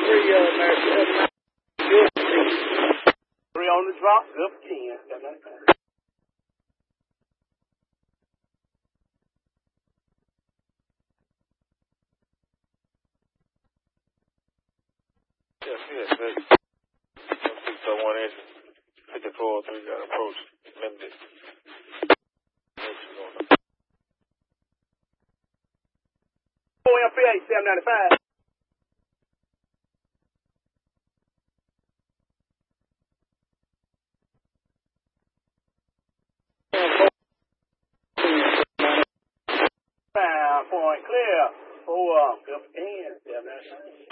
Three on the drop, good for 10. Yes, 1 inch, 54, 3 got approach, limited. MPA 795. Point clear. 4, good for 10. 795.